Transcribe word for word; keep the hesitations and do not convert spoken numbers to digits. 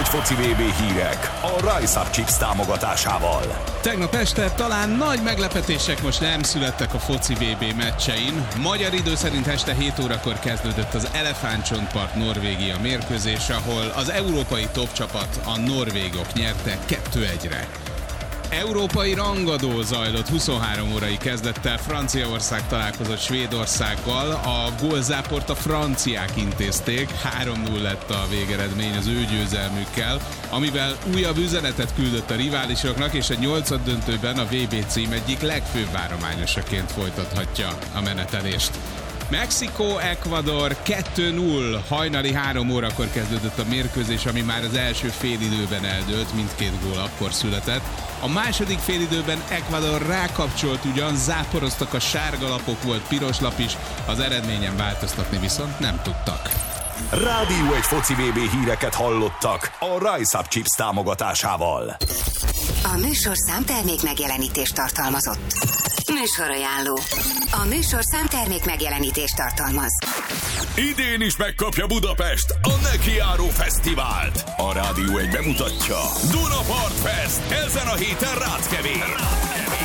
egy foci vé bé hírek a Rise Up Chips támogatásával. Tegnap este talán nagy meglepetések most nem születtek a foci vé bé meccsein. Magyar idő szerint este hét órakor kezdődött az Elefántcsontpart Norvégia mérkőzés, ahol az európai top csapat, a norvégok nyertek kettő egyre. Európai rangadó zajlott huszonhárom órai kezdettel, Franciaország találkozott Svédországgal, a gólzáport a franciák intézték, három null lett a végeredmény az ő győzelmükkel, amivel újabb üzenetet küldött a riválisoknak, és a nyolcaddöntőben a vé bé cím egyik legfőbb várományosaként folytathatja a menetelést. Mexikó-Ecuador kettő null, hajnali három órakor kezdődött a mérkőzés, ami már az első félidőben eldőlt, mindkét gól akkor született. A második félidőben Ecuador rákapcsolt ugyan, záporoztak a sárga lapok, volt piros lap is, az eredményen változtatni viszont nem tudtak. Rádió egy foci vé bé híreket hallottak a Rise Up Chips támogatásával. A műsorszám termék megjelenítést tartalmazott. Műsorajánló. A műsorszám termék megjelenítést tartalmaz. Idén is megkapja Budapest a Nekiáró Fesztivált. A Rádió egy bemutatja. Dunapart Fest, ezen a héten Ráckevén.